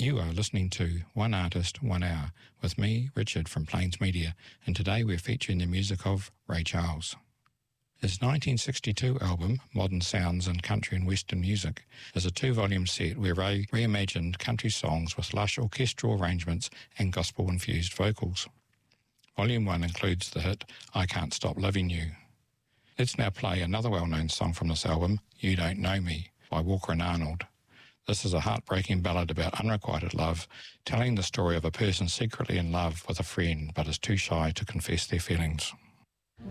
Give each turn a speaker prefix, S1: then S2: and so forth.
S1: You are listening to One Artist, 1 Hour with me, Richard from Plains Media, and today we're featuring the music of Ray Charles. His 1962 album, Modern Sounds in Country and Western Music, is a 2-volume set where Ray reimagined country songs with lush orchestral arrangements and gospel-infused vocals. Volume 1 includes the hit I Can't Stop Loving You. Let's now play another well-known song from this album, You Don't Know Me, by Walker and Arnold. This is a heartbreaking ballad about unrequited love, telling the story of a person secretly in love with a friend but is too shy to confess their feelings.